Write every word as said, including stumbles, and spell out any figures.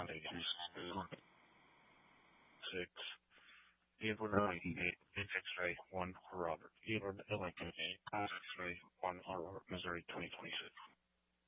Friday two six. Edward ninety-eight, X-ray one, Robert. Edward Lincoln, X-ray one, Robert, Missouri twenty twenty-six.